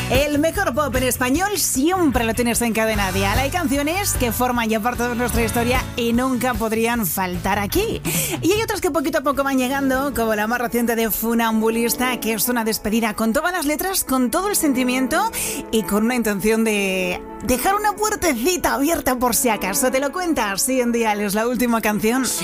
El mejor pop en español siempre lo tienes en Cadena Dial. Hay canciones que forman ya parte de nuestra historia y nunca podrían faltar aquí. Y hay otras que poquito a poco van llegando, como la más reciente de Funambulista, que es una despedida con todas las letras, con todo el sentimiento y con una intención de dejar una puertecita abierta por si acaso. ¿Te lo cuentas? Sí, en Dial es la última canción.